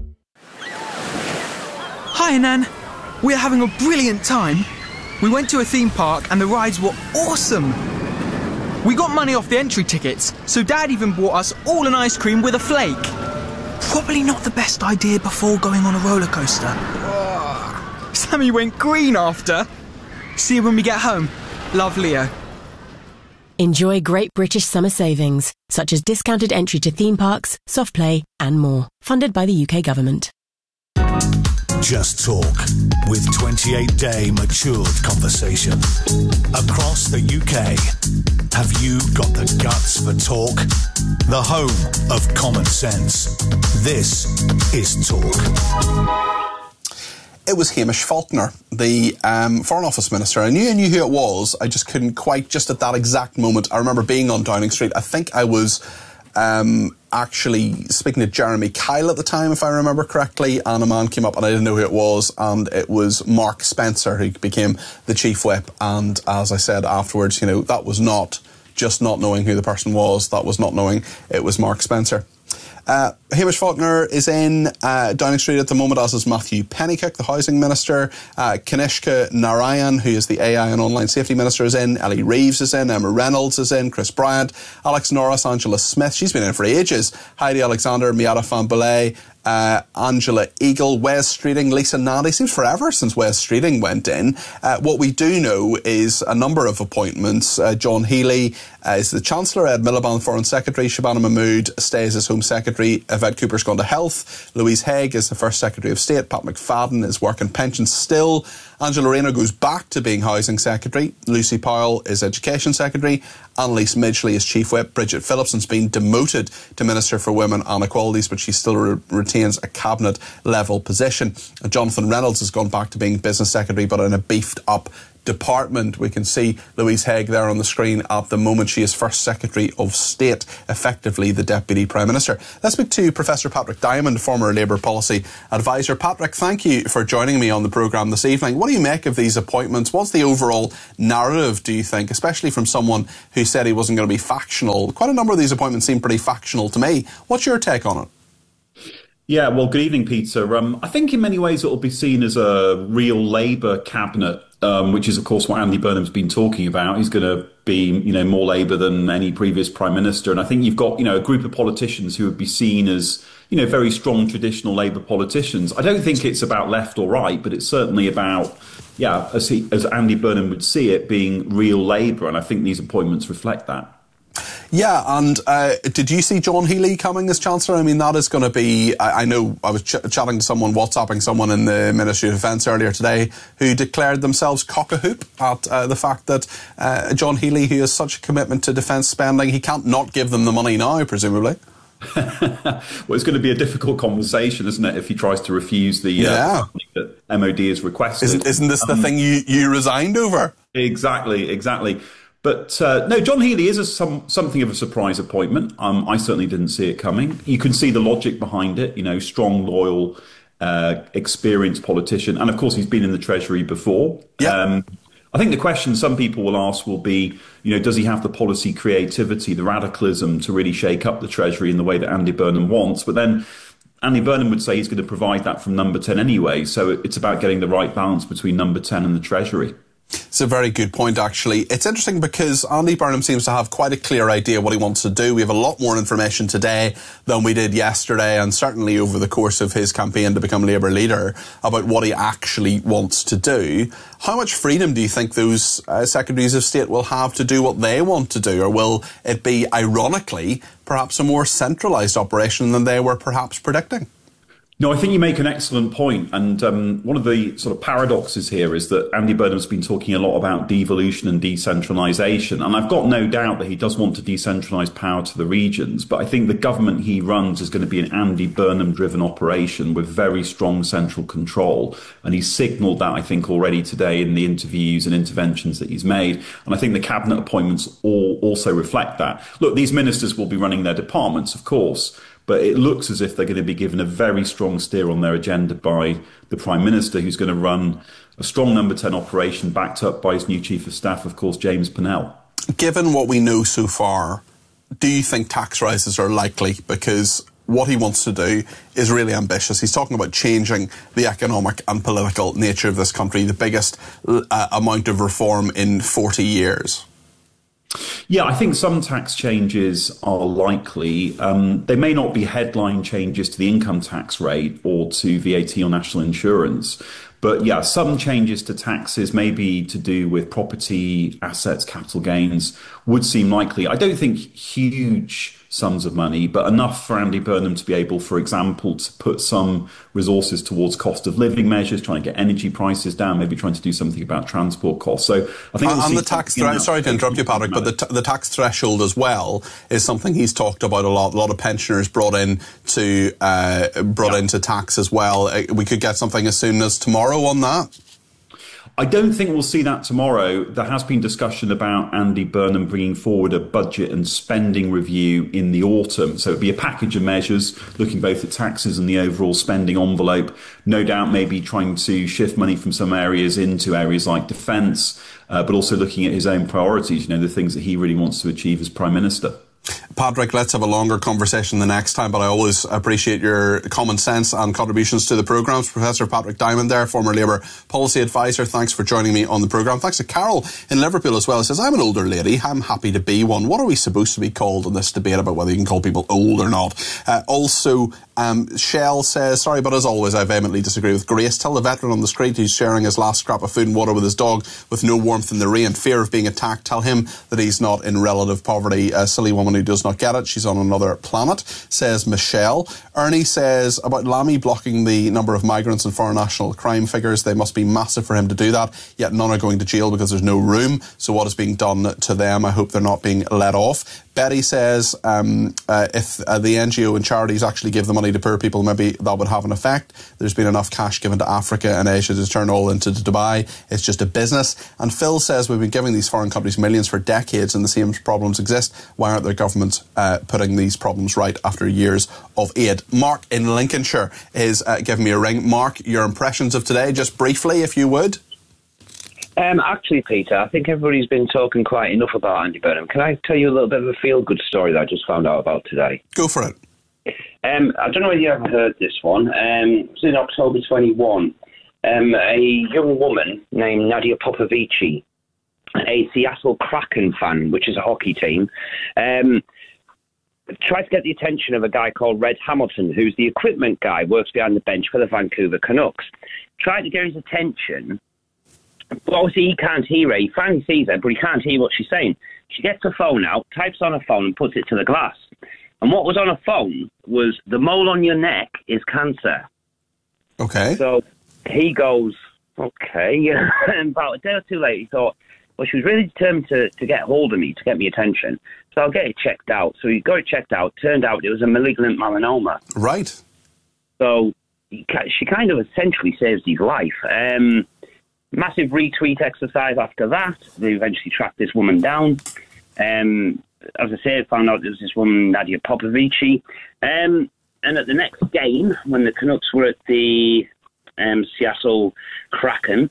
Hi, Nan. We're having a brilliant time. We went to a theme park and the rides were awesome. We got money off the entry tickets, so Dad even bought us all an ice cream with a flake. Probably not the best idea before going on a roller coaster. Sammy went green after. See you when we get home. Love, Leo. Enjoy great British summer savings, such as discounted entry to theme parks, soft play and more. Funded by the UK Government. Just Talk, with 28-day matured conversation. Across the UK, have you got the guts for talk? The home of common sense. This is Talk. It was Hamish Faulkner, the Foreign Office Minister. I knew who it was. I just couldn't quite, just at that exact moment. I remember being on Downing Street. I think I was actually speaking to Jeremy Kyle at the time, if I remember correctly, and a man came up and I didn't know who it was, and it was Mark Spencer, who became the Chief Whip. And as I said afterwards, that was not just not knowing who the person was, that was not knowing it was Mark Spencer. Hamish Faulkner is in Downing Street at the moment, as is Matthew Pennycook, the Housing Minister. Kanishka Narayan, who is the AI and Online Safety Minister, is in. Ellie Reeves is in. Emma Reynolds is in. Chris Bryant, Alex Norris, Angela Smith, she's been in for ages. Heidi Alexander, Miata Famboulay, Angela Eagle, Wes Streeting, Lisa Nandy. Seems forever since Wes Streeting went in. What we do know is a number of appointments. John Healy is the Chancellor, Ed Miliband Foreign Secretary, Shabana Mahmood stays as Home Secretary, Yvette Cooper's gone to Health, Louise Haig is the First Secretary of State, Pat McFadden is Work and Pensions still, Angela Rayner goes back to being Housing Secretary, Lucy Powell is Education Secretary, Annalise Midgley is Chief Whip, Bridget Phillipson's been demoted to Minister for Women and Equalities, but she still retains a cabinet level position. Jonathan Reynolds has gone back to being Business Secretary, but in a beefed up department. We can see Louise Haig there on the screen at the moment. She is First Secretary of State, effectively the Deputy Prime Minister. Let's speak to Professor Patrick Diamond, former Labour Policy Advisor. Patrick, thank you for joining me on the programme this evening. What do you make of these appointments? What's the overall narrative, do you think, especially from someone who said he wasn't going to be factional? Quite a number of these appointments seem pretty factional to me. What's your take on it? Yeah, well, good evening, Peter. I think in many ways it will be seen as a real Labour cabinet, which is, of course, what Andy Burnham's been talking about. He's going to be, more Labour than any previous Prime Minister. And I think you've got, a group of politicians who would be seen as, very strong traditional Labour politicians. I don't think it's about left or right, but it's certainly about, as Andy Burnham would see it, being real Labour. And I think these appointments reflect that. Yeah, and did you see John Healy coming as Chancellor? I mean, that is going to be... I know I was chatting to someone, WhatsApping someone in the Ministry of Defence earlier today who declared themselves cock-a-hoop at the fact that John Healy, who has such a commitment to defence spending, he can't not give them the money now, presumably. Well, it's going to be a difficult conversation, isn't it, if he tries to refuse the money that MOD has requested. Isn't this the thing you resigned over? Exactly. But no, John Healy is something of a surprise appointment. I certainly didn't see it coming. You can see the logic behind it, strong, loyal, experienced politician. And of course, he's been in the Treasury before. Yeah. I think the question some people will ask will be, does he have the policy creativity, the radicalism to really shake up the Treasury in the way that Andy Burnham wants? But then Andy Burnham would say he's going to provide that from number 10 anyway. So it's about getting the right balance between number 10 and the Treasury. It's a very good point, actually. It's interesting because Andy Burnham seems to have quite a clear idea what he wants to do. We have a lot more information today than we did yesterday, and certainly over the course of his campaign to become Labour leader, about what he actually wants to do. How much freedom do you think those Secretaries of State will have to do what they want to do? Or will it be, ironically, perhaps a more centralised operation than they were perhaps predicting? No, I think you make an excellent point. And one of the sort of paradoxes here is that Andy Burnham's been talking a lot about devolution and decentralisation. And I've got no doubt that he does want to decentralise power to the regions. But I think the government he runs is going to be an Andy Burnham-driven operation with very strong central control. And he's signalled that, I think, already today in the interviews and interventions that he's made. And I think the cabinet appointments all also reflect that. Look, these ministers will be running their departments, of course. But it looks as if they're going to be given a very strong steer on their agenda by the Prime Minister, who's going to run a strong number 10 operation backed up by his new Chief of Staff, of course, James Pennell. Given what we know so far, do you think tax rises are likely? Because what he wants to do is really ambitious. He's talking about changing the economic and political nature of this country, the biggest amount of reform in 40 years. Yeah, I think some tax changes are likely. They may not be headline changes to the income tax rate or to VAT or national insurance. But yeah, some changes to taxes, maybe to do with property, assets, capital gains, would seem likely. I don't think huge sums of money, but enough for Andy Burnham to be able, for example, to put some resources towards cost of living measures, trying to get energy prices down, maybe trying to do something about transport costs. So I think and the tax sorry to interrupt you, Patrick, but the tax threshold as well is something he's talked about a lot. A lot of pensioners brought into tax as well. We could get something as soon as tomorrow on that. I don't think we'll see that tomorrow. There has been discussion about Andy Burnham bringing forward a budget and spending review in the autumn. So it'd be a package of measures looking both at taxes and the overall spending envelope. No doubt maybe trying to shift money from some areas into areas like defence, but also looking at his own priorities, the things that he really wants to achieve as Prime Minister. Patrick, let's have a longer conversation the next time, but I always appreciate your common sense and contributions to the programmes. Professor Patrick Diamond there, former Labour Policy Advisor. Thanks for joining me on the programme. Thanks to Carol in Liverpool as well. He says, I'm an older lady. I'm happy to be one. What are we supposed to be called in this debate about whether you can call people old or not? Also, Shell says, sorry, but as always, I vehemently disagree with Grace. Tell the veteran on the street who's sharing his last scrap of food and water with his dog with no warmth in the rain, fear of being attacked. Tell him that he's not in relative poverty. A silly woman who does not get it. She's on another planet, says Michelle. Ernie says about Lammy blocking the number of migrants and foreign national crime figures. They must be massive for him to do that, yet none are going to jail because there's no room. So what is being done to them? I hope they're not being let off. Betty says if the NGO and charities actually give the money to poor people, maybe that would have an effect. There's been enough cash given to Africa and Asia to turn all into Dubai. It's just a business. And Phil says we've been giving these foreign countries millions for decades and the same problems exist. Why aren't their governments putting these problems right after years of aid? Mark in Lincolnshire is giving me a ring. Mark, your impressions of today, just briefly, if you would. Actually, Peter, I think everybody's been talking quite enough about Andy Burnham. Can I tell you a little bit of a feel-good story that I just found out about today? Go for it. I don't know whether you ever heard this one. It was in October 21. A young woman named Nadia Popovici, a Seattle Kraken fan, which is a hockey team, tried to get the attention of a guy called Red Hamilton, who's the equipment guy, works behind the bench for the Vancouver Canucks. Tried to get his attention. But obviously he can't hear her. He finally sees her, but he can't hear what she's saying. She gets her phone out, types on her phone and puts it to the glass. And what was on her phone was, the mole on your neck is cancer. Okay. So he goes, okay. And about a day or two later, he thought, well, she was really determined to get hold of me, to get me attention. So I'll get it checked out. So he got it checked out. Turned out it was a malignant melanoma. Right. So she kind of essentially saves his life. Massive retweet exercise after that. They eventually tracked this woman down. As I said, found out there was this woman, Nadia Popovici. And at the next game, when the Canucks were at the Seattle Kraken,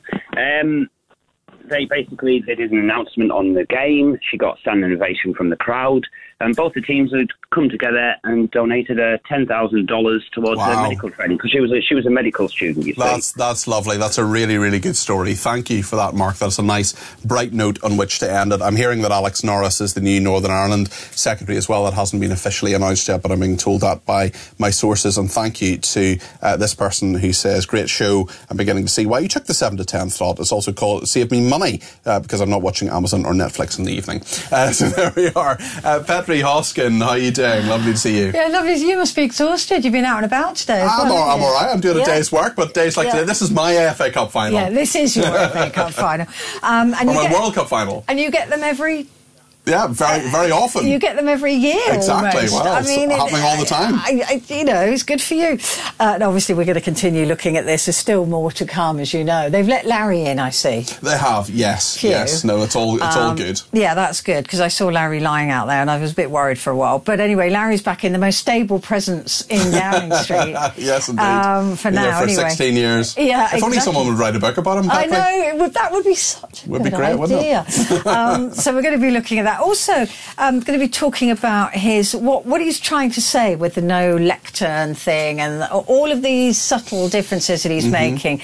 they did an announcement on the game. She got standing ovation from the crowd. And both the teams had come together and donated her $10,000 towards her medical training, because she was a medical student, you see. That's lovely. That's a really, really good story. Thank you for that, Mark. That's a nice, bright note on which to end it. I'm hearing that Alex Norris is the new Northern Ireland Secretary as well. That hasn't been officially announced yet, but I'm being told that by my sources. And thank you to this person who says, great show. I'm beginning to see why you took the 7 to 10 slot. It's also called Save Me Money, because I'm not watching Amazon or Netflix in the evening. So there we are. Petri Hoskin, how are you doing? Lovely to see you. Yeah, lovely. You must be exhausted. You've been out and about today. I'm all right. I'm doing a day's work, but days like today, this is my FA Cup final. Yeah, this is your FA Cup final. And my World Cup final. And you get them every... Yeah, very, very often. You get them every year. Exactly. Almost. Well, it's happening all the time. It's good for you. And obviously, we're going to continue looking at this. There's still more to come, as you know. They've let Larry in, I see. They have, yes. Yes. No, it's all good. Yeah, that's good, because I saw Larry lying out there and I was a bit worried for a while. But anyway, Larry's back in, the most stable presence in Downing Street. Yes, indeed. For now, for anyway. 16 years. Yeah, if only someone would write a book about him. I know. That would be such a good idea. Great, wouldn't it? So we're going to be looking at that. Also, I'm going to be talking about what he's trying to say with the no lectern thing and all of these subtle differences that he's making,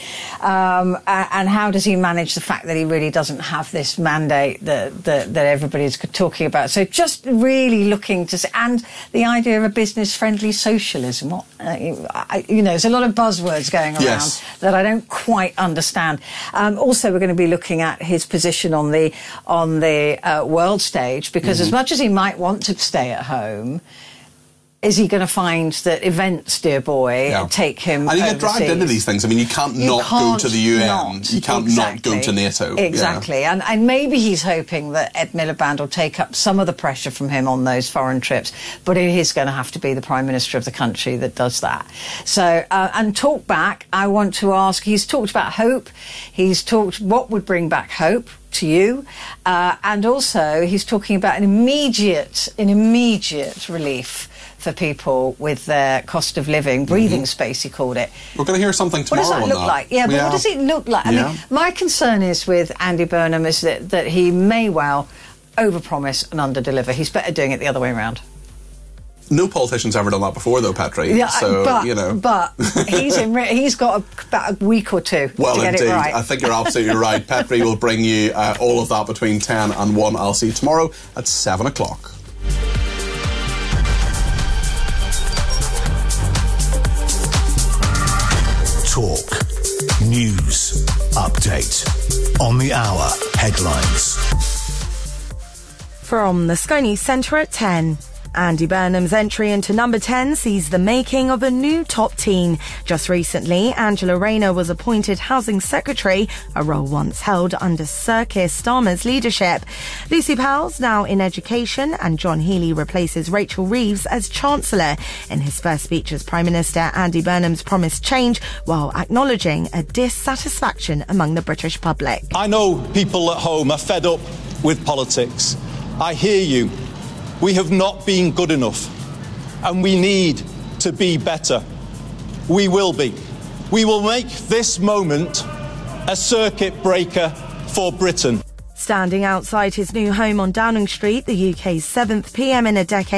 and how does he manage the fact that he really doesn't have this mandate that everybody's talking about. So just really looking to see, and the idea of a business-friendly socialism. There's a lot of buzzwords going around that I don't quite understand. Also, we're going to be looking at his position on the world stage, because as much as he might want to stay at home, is he going to find that events, dear boy, take him and you get overseas? dragged into these things. I mean, you can't go to the UN. You can't not go to NATO. Exactly. Yeah. And maybe he's hoping that Ed Miliband will take up some of the pressure from him on those foreign trips. But it is going to have to be the Prime Minister of the country that does that. So, and talk back, I want to ask, he's talked about hope. He's talked what would bring back hope to you, and also he's talking about an immediate relief for people with their cost of living, breathing space, he called it. We're going to hear something tomorrow. What does that look like? Yeah, but what does it look like? I mean, my concern is with Andy Burnham is that he may well overpromise and underdeliver. He's better doing it the other way around. No politician's ever done that before, though, Petri. Yeah, so, but he's got about a week or two to get it right. I think you're absolutely right. Petri will bring you all of that between 10 and 1. I'll see you tomorrow at 7 o'clock. update on the hour headlines. From the Sky News Centre at 10. Andy Burnham's entry into number 10 sees the making of a new top teen. Just recently, Angela Rayner was appointed Housing Secretary, a role once held under Sir Keir Starmer's leadership. Lucy Powell's now in education, and John Healey replaces Rachel Reeves as Chancellor. In his first speech as Prime Minister, Andy Burnham's promised change while acknowledging a dissatisfaction among the British public. I know people at home are fed up with politics. I hear you. We have not been good enough, and we need to be better. We will be. We will make this moment a circuit breaker for Britain. Standing outside his new home on Downing Street, the UK's 7th PM in a decade,